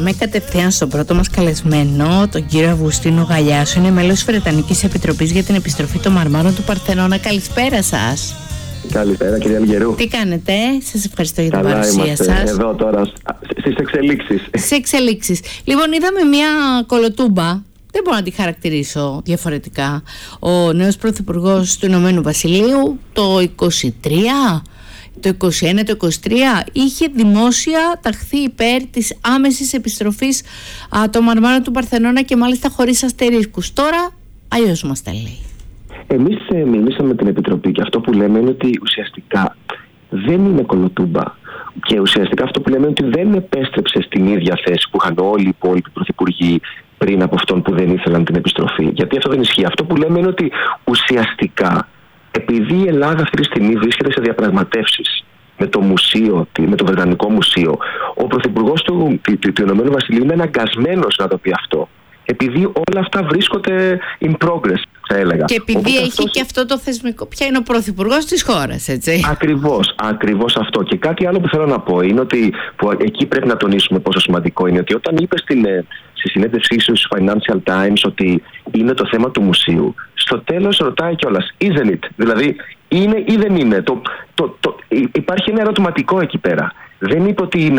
Πάμε κατευθείαν στον πρώτο μας καλεσμένο, τον κύριο Αυγουστίνο Γαλιάσο. Είναι μέλος της Βρετανικής Επιτροπής για την επιστροφή των Μαρμάρων του Παρθενώνα. Καλησπέρα σας. Καλησπέρα, κυρία Αλγερού. Τι κάνετε, σας ευχαριστώ για την παρουσία σας. Εδώ τώρα στις εξελίξεις. Στις εξελίξεις. Λοιπόν, είδαμε μια κολοτούμπα. Δεν μπορώ να τη χαρακτηρίσω διαφορετικά. Ο νέος πρωθυπουργός του Ηνωμένου Βασιλείου το 23, το 21, το 23 είχε δημόσια ταχθεί υπέρ της άμεσης επιστροφής των Μαρμάρων του Παρθενώνα και μάλιστα χωρίς αστερίσκους. Τώρα αλλιώς μας τα λέει. Εμείς μιλήσαμε με την Επιτροπή και αυτό που λέμε είναι ότι ουσιαστικά δεν είναι κολοτούμπα. Και ουσιαστικά αυτό που λέμε είναι ότι δεν επέστρεψε στην ίδια θέση που είχαν όλοι οι υπόλοιποι πρωθυπουργοί πριν από αυτόν που δεν ήθελαν την επιστροφή. Γιατί αυτό δεν ισχύει. Αυτό που λέμε είναι ότι ουσιαστικά, επειδή η Ελλάδα αυτή τη στιγμή βρίσκεται σε διαπραγματεύσεις με το μουσείο, με το Βρετανικό Μουσείο, ο πρωθυπουργός του Ηνωμένου Βασιλείου είναι αναγκασμένος να το πει αυτό. Επειδή όλα αυτά βρίσκονται in progress, θα έλεγα. Και επειδή έχει και αυτό το θεσμικό. Ποια είναι ο πρωθυπουργός της χώρας, έτσι. Ακριβώς αυτό. Και κάτι άλλο που θέλω να πω είναι ότι που εκεί πρέπει να τονίσουμε πόσο σημαντικό είναι ότι όταν είπε στη συνέντευξή σου στους Financial Times ότι είναι το θέμα του μουσείου, στο τέλος ρωτάει κιόλας, isn't it? Δηλαδή, είναι ή δεν είναι? Υπάρχει ένα ερωτηματικό εκεί πέρα. Δεν είπε ότι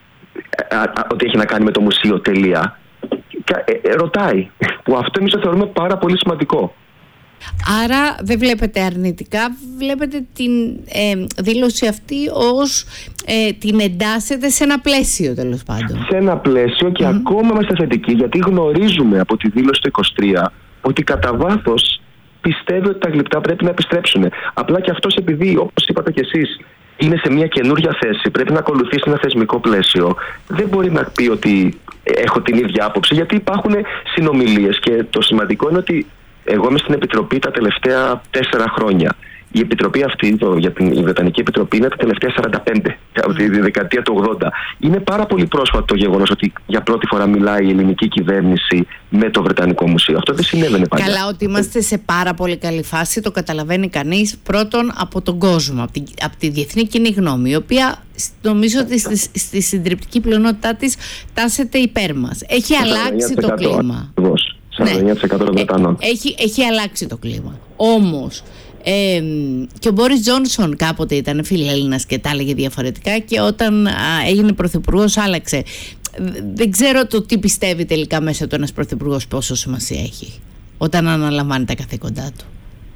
ότι έχει να κάνει με το μουσείο, τελεία. Ρωτάει, που αυτό εμείς το θεωρούμε πάρα πολύ σημαντικό. Άρα δεν βλέπετε αρνητικά, βλέπετε την δήλωση αυτή ως την εντάσσετε σε ένα πλαίσιο, τέλος πάντων. Σε ένα πλαίσιο και ακόμα είμαστε θετικοί, γιατί γνωρίζουμε από τη δήλωση του 23 ότι κατά βάθος πιστεύει ότι τα γλυπτά πρέπει να επιστρέψουν. Απλά και αυτός, επειδή όπως είπατε κι εσείς είναι σε μια καινούργια θέση, πρέπει να ακολουθήσει ένα θεσμικό πλαίσιο, δεν μπορεί να πει ότι έχω την ίδια άποψη, γιατί υπάρχουν συνομιλίες και το σημαντικό είναι ότι εγώ είμαι στην Επιτροπή τα τελευταία 4 χρόνια. Η Επιτροπή αυτή, η Βρετανική Επιτροπή, είναι τα τελευταία 45, από τη δεκαετία του 80. Είναι πάρα πολύ πρόσφατο το γεγονός ότι για πρώτη φορά μιλάει η ελληνική κυβέρνηση με το Βρετανικό Μουσείο. Αυτό δεν συνέβαινε παλιά. Καλά, ότι είμαστε σε πάρα πολύ καλή φάση, το καταλαβαίνει κανείς πρώτον από τον κόσμο, από τη διεθνή κοινή γνώμη, η οποία νομίζω ότι στη συντριπτική πλειονότητά της τάσεται υπέρ μας. Έχει αλλάξει το κλίμα. 49% των Βρετανών. Έχει αλλάξει το κλίμα. Όμως και ο Μπόρις Τζόνσον κάποτε ήταν φιλέλληνας και τα έλεγε διαφορετικά και όταν έγινε πρωθυπουργός άλλαξε. Δεν ξέρω το τι πιστεύει τελικά μέσα του ένας πρωθυπουργός, πόσο σημασία έχει όταν αναλαμβάνει τα καθήκοντά του.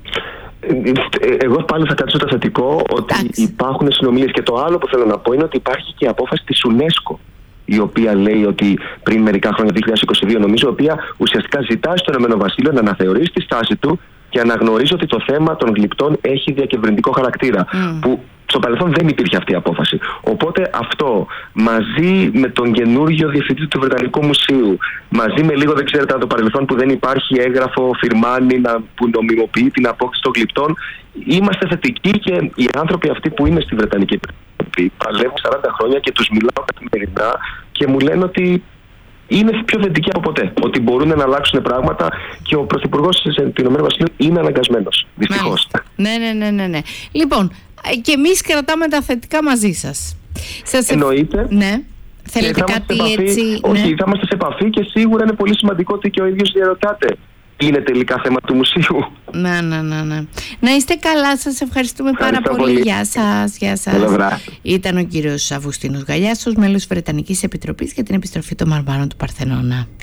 Εγώ πάλι θα κάτσω το θετικό ότι υπάρχουν συνομιλίες, και το άλλο που θέλω να πω είναι ότι υπάρχει και η απόφαση της UNESCO, η οποία λέει ότι πριν μερικά χρόνια, 2022 νομίζω, η οποία ουσιαστικά ζητάει στο Ηνωμένο Βασίλειο να αναθεωρήσει τη στάση του και αναγνωρίζει ότι το θέμα των γλυπτών έχει διακυβερνητικό χαρακτήρα, που στο παρελθόν δεν υπήρχε αυτή η απόφαση. Οπότε αυτό, μαζί με τον καινούργιο διευθυντή του Βρετανικού Μουσείου, μαζί με λίγο, δεν ξέρετε, από το παρελθόν που δεν υπάρχει έγγραφο φιρμάνι που νομιμοποιεί την απόκτηση των γλυπτών, είμαστε θετικοί και οι άνθρωποι αυτοί που είναι στη Βρετανική Επιτροπή παλεύουν 40 χρόνια και τους μιλάω καθημερινά και μου λένε ότι είναι πιο θετικοί από ποτέ. Ότι μπορούν να αλλάξουν πράγματα και ο πρωθυπουργός του Ηνωμένου Βασιλείου είναι αναγκασμένος. Δυστυχώς. Ναι. Λοιπόν, και εμείς κρατάμε τα θετικά μαζί σας. Εννοείται. Ναι. Θέλετε κάτι έτσι? Όχι, θα είμαστε σε επαφή και σίγουρα είναι πολύ σημαντικό ότι και ο ίδιος διαρωτάτε. Είναι τελικά θέμα του μουσείου. Ναι. Να είστε καλά, σας ευχαριστούμε πάρα πολύ. Γεια σας. Ήταν ο κύριος Αυγουστίνος Γαλιάσος, μέλος της Βρετανικής Επιτροπής για την επιστροφή των Μαρμάρων του Παρθενώνα.